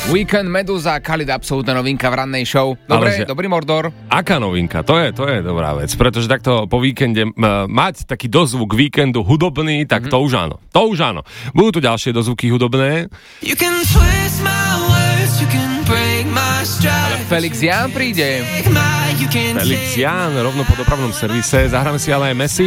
Weekend, Meduza, Khalid, absolútna novinka v rannej show. Dobre, dobrý Mordor. Aká novinka? To je dobrá vec, pretože takto po víkende mať taký dozvuk víkendu hudobný, tak to už áno. To už áno. Budú tu ďalšie dozvuky hudobné. Ale Felix Jan príde. Felix Jan, rovno po dopravnom servise. Zahráme si ale aj Messi.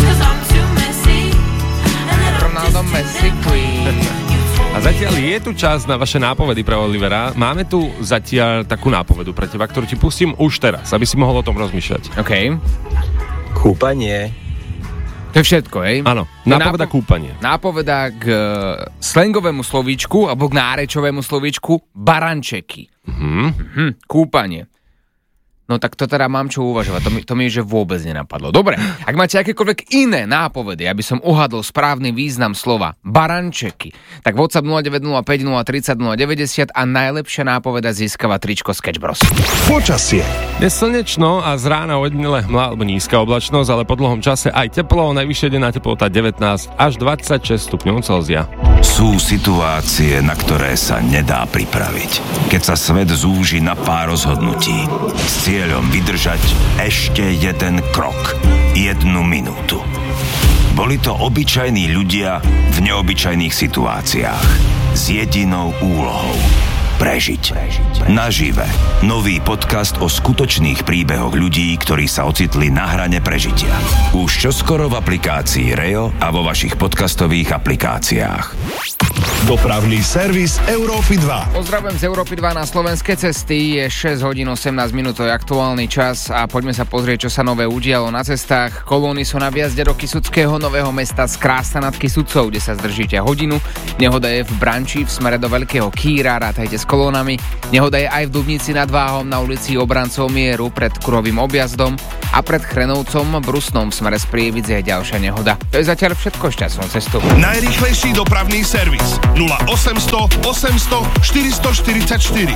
Ronaldo Messi Queen. A zatiaľ je tu čas na vaše nápovedy pre Olivera. Máme tu zatiaľ takú nápovedu pre teba, ktorú ti pustím už teraz, aby si mohol o tom rozmýšľať. OK. Kúpanie. To je všetko, hej? Áno, nápoveda kúpanie. Nápoveda k slangovému slovíčku, alebo k nárečovému slovíčku barančeky. Kúpanie. No tak to teda mám čo uvažovať, to mi že vôbec nenapadlo. Dobre, ak máte akékoľvek iné nápovedy, aby som uhadol správny význam slova barančeky, tak WhatsApp 0905 030 090 a najlepšia nápoveda získava tričko Sketch Bros. Počasie. Dnes slnečno a z rána ojedinele hmla alebo nízka oblačnosť, ale po dlhom čase aj teplo, najvyššia denná teplota 19 až 26 stupňov Celzia. Sú situácie, na ktoré sa nedá pripraviť. Keď sa svet zúži na pár rozhodnutí. S cieľom vydržať ešte jeden krok. 1 minútu. Boli to obyčajní ľudia v neobyčajných situáciách. S jedinou úlohou. Prežiť. Nažive. Nový podcast o skutočných príbehoch ľudí, ktorí sa ocitli na hrane prežitia. Už čoskoro v aplikácii Reo a vo vašich podcastových aplikáciách. Dopravný servis Európy 2. Pozdravujem z Európy 2 na slovenské cesty. Je 6 hodín 18 minút, to je aktuálny čas a poďme sa pozrieť, čo sa nové udialo na cestách. Kolóny sú na viazde do Kysuckého Nového Mesta z Krásna nad Kysucou, kde sa zdržíte hodinu. Nehoda je v Branči v smere do Veľkého Kýra, rátajte s kolónami. Nehoda je aj v Dubnici nad Váhom na ulici Obrancov Mieru pred Kruhovým objazdom a pred Chrenovcom Brusnom v smere z Prievidze je ďalšia nehoda. To je zatiaľ všetko, šťastnú cestu. Najrýchlejší dopravný servis 0800 800 444.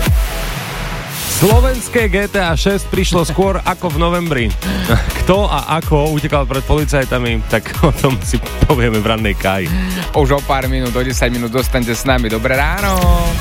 Slovenské GTA 6 prišlo skôr ako v novembri. Kto a ako utekal pred policajtami, tak o tom si povieme v rannej káji. Už o pár minút, o 10 minút dostanete s nami. Dobré ráno.